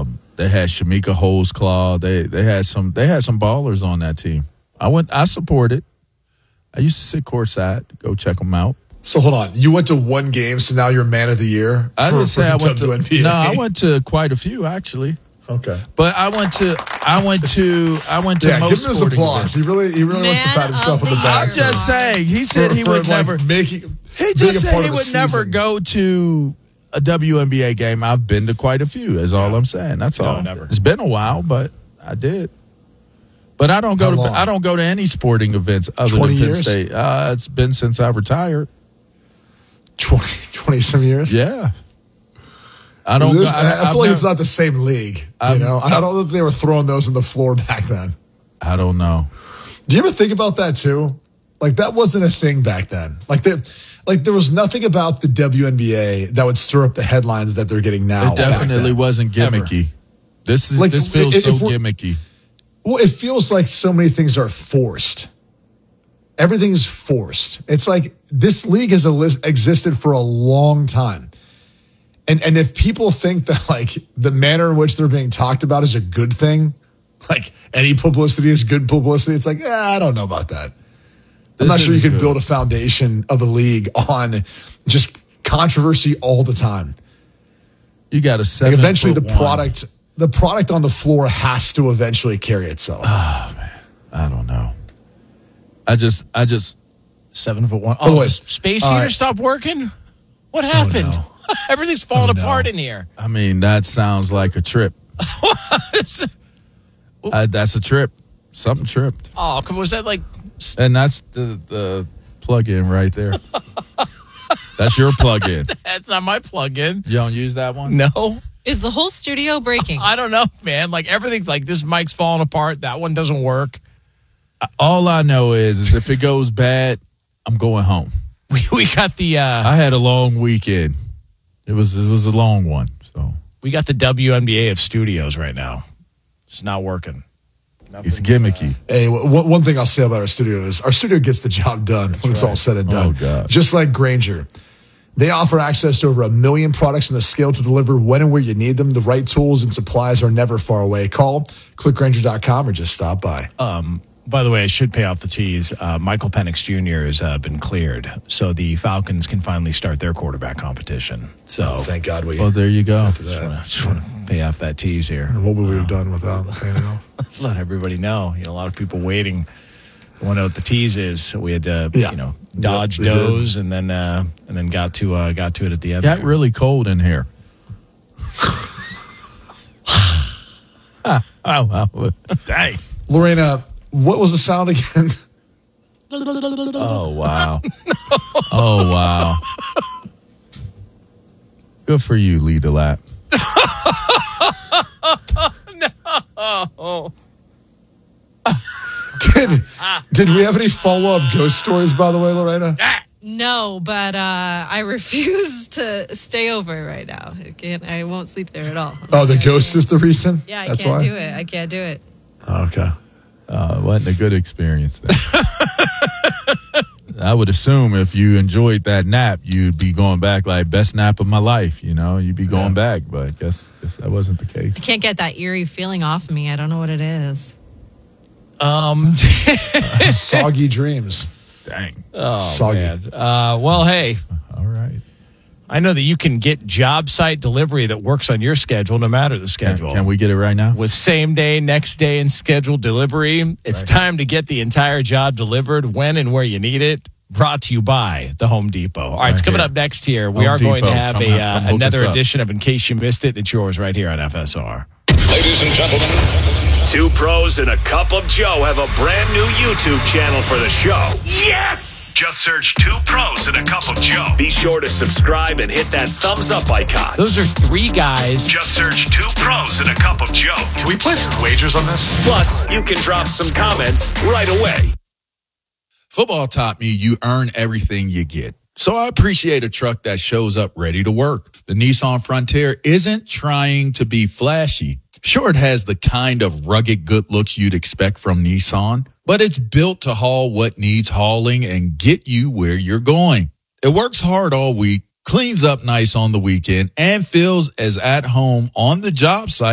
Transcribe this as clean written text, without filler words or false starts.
They had Shamika Holesclaw. They had some ballers on that team. I supported. I used to sit courtside, go check them out. So hold on, you went to one game, so now you're man of the year. I didn't say I went to. WNBA. No, I went to quite a few actually. Okay, but I went to most give him his sporting applause. events. He really wants to pat himself on the back. I'm just saying. He said he would never. He just said he would never go to a WNBA game. I've been to quite a few. Is all I'm saying. That's all. Never. It's been a while, but I did. But I don't go to any sporting events other than Penn State. It's been since I retired. 20 some years. Yeah. I feel like it's not the same league. I don't know that they were throwing those on the floor back then. I don't know. Do you ever think about that too? Like that wasn't a thing back then. Like there was nothing about the WNBA that would stir up the headlines that they're getting now. It definitely wasn't gimmicky. This feels so gimmicky. Well, it feels like so many things are forced. Everything's forced. It's like this league has existed for a long time. And if people think that like the manner in which they're being talked about is a good thing, like any publicity is good publicity, it's like, I don't know about that. I'm not sure you can build a foundation of a league on just controversy all the time. You got to eventually the product on the floor has to eventually carry itself. Oh man, I don't know. I just 7'1". Oh, space heater stopped working. What happened? Oh, no. Everything's falling apart in here. I mean, that sounds like a trip. That's a trip. Something tripped. Oh, was that like? And that's the plug-in right there. That's your plug-in. That's not my plug-in. You don't use that one? No. Is the whole studio breaking? I don't know, man. Like everything's like this mic's falling apart. That one doesn't work. All I know is if it goes bad, I'm going home. We got the. I had a long weekend. It was a long one. So we got the WNBA of studios right now. It's not working. It's gimmicky. Hey, one thing I'll say about our studio is our studio gets the job done when it's all said and done. Oh, God. Just like Grainger. They offer access to over 1 million products and the scale to deliver when and where you need them. The right tools and supplies are never far away. Call, click Grainger.com, or just stop by. By the way, I should pay off the tease. Michael Penix Jr. has been cleared, so the Falcons can finally start their quarterback competition. So, thank God we. Well, there you go. Just want to pay off that tease here. What would we have done without paying it off? Let everybody know. A lot of people waiting want to know what the tease is. So we had to, dodge those, and then got to it at the end. Got really cold in here. Oh, dang. Lorena, what was the sound again? Oh, wow. Oh, wow. Good for you, Lee DeLapp. No. Did we have any follow-up ghost stories, by the way, Lorena? No, but I refuse to stay over right now. I won't sleep there at all. The ghost is the reason? Yeah, I can't do it. I can't do it. Okay. It wasn't a good experience then. I would assume if you enjoyed that nap, you'd be going back like best nap of my life. You'd be going back, but I guess that wasn't the case. I can't get that eerie feeling off of me. I don't know what it is. Soggy dreams. Dang. Oh, Soggy. man. Well, hey. All right. I know that you can get job site delivery that works on your schedule, no matter the schedule. Can we get it right now? With same day, next day, and scheduled delivery, it's time to get the entire job delivered when and where you need it. Brought to you by the Home Depot. All right, it's coming up next here. We are going to have another edition of In Case You Missed It. It's yours right here on FSR. Ladies and gentlemen, Two Pros and a Cup of Joe have a brand new YouTube channel for the show. Yes! Just search Two Pros and a Cup of Joe. Be sure to subscribe and hit that thumbs up icon. Those are three guys. Just search Two Pros and a Cup of Joe. can we play some wagers on this? Plus, you can drop some comments right away. Football taught me you earn everything you get. So I appreciate a truck that shows up ready to work. The Nissan Frontier isn't trying to be flashy. Sure, it has the kind of rugged good looks you'd expect from Nissan, but it's built to haul what needs hauling and get you where you're going. It works hard all week, cleans up nice on the weekend, and feels as at home on the job site